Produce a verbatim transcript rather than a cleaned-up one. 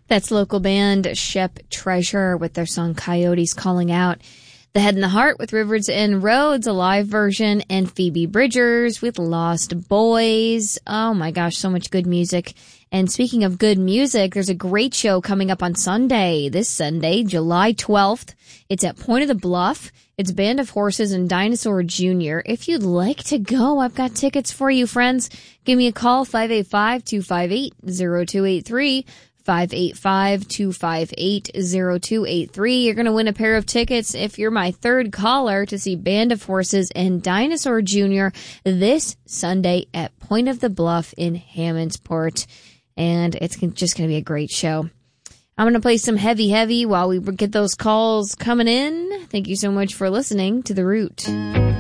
That's local band Shep Treasure with their song Coyotes Calling Out. The Head and the Heart with Rivers and Roads, a live version, and Phoebe Bridgers with Lost Boys. Oh my gosh, so much good music. And speaking of good music, there's a great show coming up on Sunday, this Sunday, July twelfth. It's at Point of the Bluff. It's Band of Horses and Dinosaur Junior If you'd like to go, I've got tickets for you, friends. Give me a call, five eight five, two five eight, zero two eight three. five eight five, two five eight, zero two eight three. You're going to win a pair of tickets if you're my third caller to see Band of Horses and Dinosaur Junior this Sunday at Point of the Bluff in Hammondsport. And it's just going to be a great show. I'm going to play some heavy, heavy while we get those calls coming in. Thank you so much for listening to The Root.